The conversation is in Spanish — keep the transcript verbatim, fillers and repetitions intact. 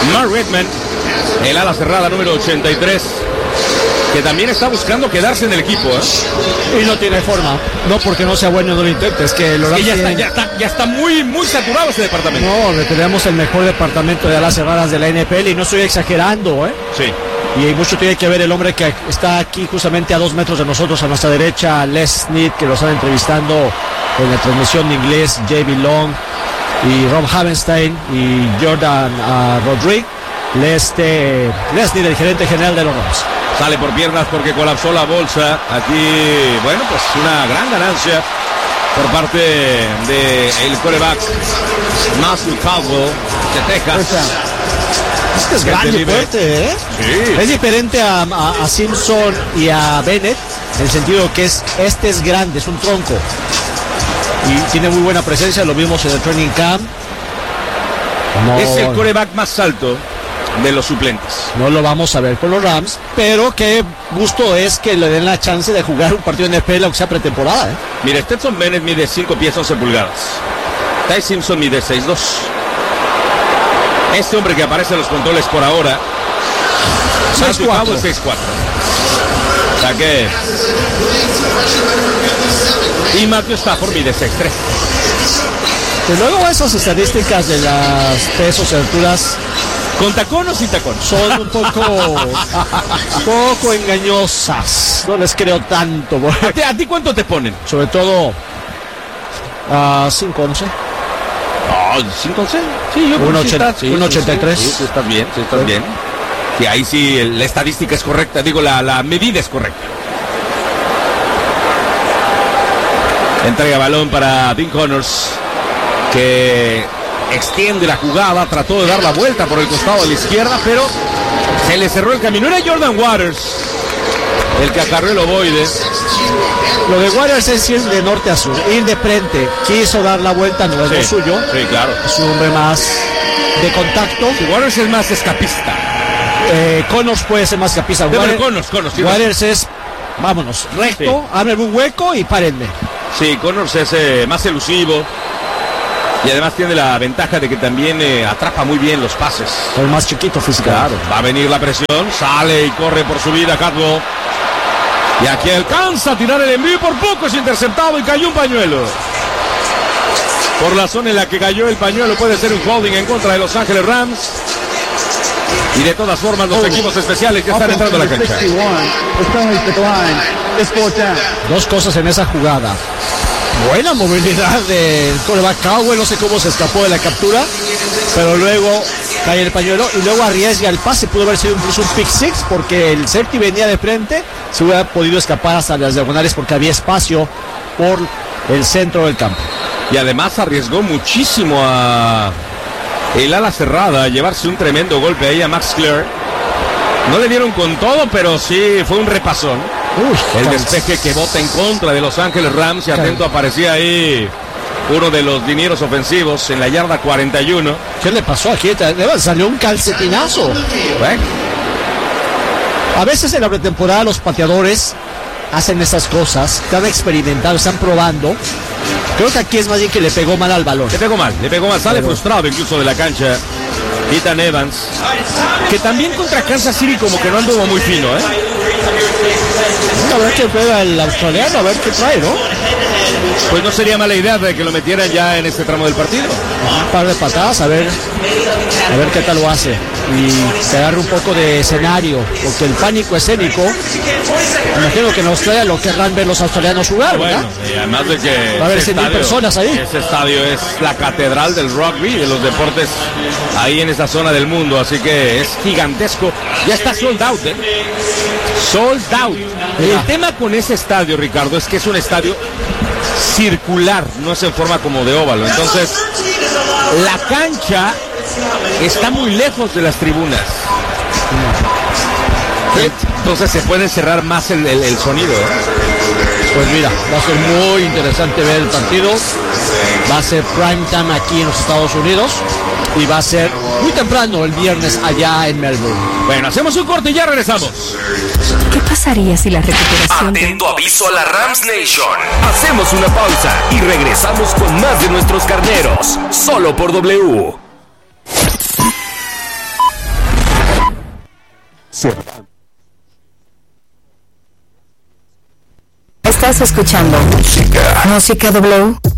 Mark Redman, el ala cerrada número ochenta y tres, que también está buscando quedarse en el equipo, ¿eh? Y no tiene forma. No porque no sea bueno, no lo intente. Es que, es que ya, está, ya, está, ya está muy, muy saturado ese departamento. No, tenemos el mejor departamento de alas cerradas de la N F L y no estoy exagerando, ¿eh? Sí. Y mucho tiene que ver el hombre que está aquí justamente a dos metros de nosotros, a nuestra derecha, Les Snead, que lo están entrevistando en la transmisión de inglés, J B Long y Rob Havenstein y Jordan uh, Rodríguez. Les, eh, Les Snead, el gerente general de los Rams. Sale por piernas porque colapsó la bolsa. Aquí, bueno, pues una gran ganancia por parte del quarterback Matthew Caldwell de Texas. Este es grande y fuerte, ¿eh? Sí. Es diferente a, a, a Simpson y a Bennett, en el sentido que es, este es grande, es un tronco. Y tiene muy buena presencia, lo vimos en el training camp. No, es el quarterback más alto de los suplentes. No lo vamos a ver con los Rams, pero qué gusto es que le den la chance de jugar un partido en N F L, aunque sea pretemporada, ¿eh? Mire, Stetson Bennett mide cinco pies once pulgadas. Ty Simpson mide seis dos. Este hombre que aparece en los controles por ahora, seis cuatro. seis cuatro. O sea que... Y Matthew Stafford mide seis tres. Y luego esas estadísticas de las pesos y alturas, ¿con tacón o sin tacón? Son un poco, poco engañosas. No les creo tanto. ¿A ti, ¿A ti cuánto te ponen? Sobre todo a uh, cinco once. Oh, ¿cinco once? Sí, yo creo que sí estás, sí, uno ochenta y tres. Sí, sí, sí, estás bien, sí, estás sí. bien. Y ahí sí, el, la estadística es correcta, digo, la, la medida es correcta. Entrega balón para Dean Connors, que extiende la jugada, trató de dar la vuelta por el costado de la izquierda, pero se le cerró el camino. Era Jordan Waters el que acarreó el ovoide. Lo de Waters es ir de norte a sur, ir de frente. Quiso dar la vuelta, no es sí, lo suyo. Sí, claro. Es un hombre más de contacto. Sí, Waters es más escapista. Eh, Connors puede ser más escapista. De Waters, Connors, Connors, sí, Waters es, vámonos, recto, sí. Abre un hueco y párenme. Sí, Connors es eh, más elusivo. Y además tiene la ventaja de que también eh, atrapa muy bien los pases. El más chiquito físicamente. Claro, va a venir la presión, sale y corre por su vida Caldwell. Y aquí alcanza a tirar el envío, por poco es interceptado y cayó un pañuelo. Por la zona en la que cayó el pañuelo puede ser un holding en contra de Los Ángeles Rams. Y de todas formas los oh. equipos especiales ya están entrando a la cancha. Dos cosas en esa jugada. Buena movilidad del quarterback Caldwell, no sé cómo se escapó de la captura, pero luego cae el pañuelo y luego arriesga el pase. Pudo haber sido incluso un pick six porque el safety venía de frente, se hubiera podido escapar hasta las diagonales porque había espacio por el centro del campo. Y además arriesgó muchísimo a el ala cerrada a llevarse un tremendo golpe ahí a Max Clare. No le dieron con todo, pero sí fue un repasón. Uy, el despeje que bota en contra de Los Ángeles Rams y atento aparecía ahí uno de los dineros ofensivos en la yarda cuarenta y uno. ¿Qué le pasó aquí? Salió un calcetinazo. Bueno. A veces en la pretemporada los pateadores hacen estas cosas, están experimentando, están probando. Creo que aquí es más bien que le pegó mal al balón. Le pegó mal, le pegó mal, sale Pero... frustrado incluso de la cancha Ethan Evans, que también contra Kansas City como que no anduvo muy fino, ¿eh? A ver qué pega el australiano, a ver qué trae, ¿no? Pues no sería mala idea de que lo metieran ya en este tramo del partido. Un par de patadas, a ver, a ver qué tal lo hace. Y se agarra un poco de escenario, porque el pánico escénico, me imagino que en Australia lo querrán ver los australianos jugar, ¿verdad? Bueno, y además de que va a haber cien mil personas ahí. Ese estadio es la catedral del rugby, de los deportes ahí en esa zona del mundo, así que es gigantesco. Ya está sold out, ¿eh? Sold out. El tema con ese estadio, Ricardo, es que es un estadio circular, no es en forma como de óvalo. Entonces, la cancha está muy lejos de las tribunas. Entonces se puede cerrar más el, el, el sonido, ¿eh? Pues mira, va a ser muy interesante ver el partido. Va a ser prime time aquí en los Estados Unidos y va a ser muy temprano el viernes allá en Melbourne. Bueno, hacemos un corte y ya regresamos. ¿Qué pasaría si la recuperación... Atento aviso a la Rams Nation. Hacemos una pausa y regresamos con más de nuestros carneros, solo por W. Cervantes. Estás escuchando Música, Música W.